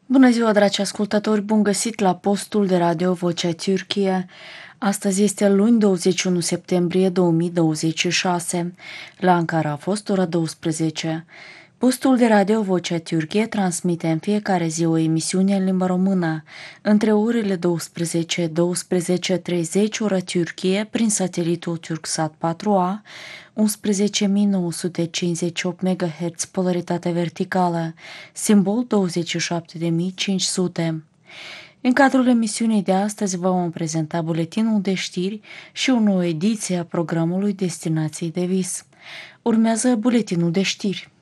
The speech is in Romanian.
Bună ziua, dragi ascultători! Bun găsit la postul de radio Vocea Türkiye. Astăzi este luni, 21 septembrie 2026. La Ankara a fost ora 12. Postul de radio Vocea Türkiye transmite în fiecare zi o emisiune în limba română, între orele 12-12:30 ora Türkiye, prin satelitul Turksat 4A, 11.958 MHz, polaritate verticală, simbol 27.500. În cadrul emisiunii de astăzi vă vom prezenta buletinul de știri și o nouă ediție a programului Destinații de Vis. Urmează buletinul de știri.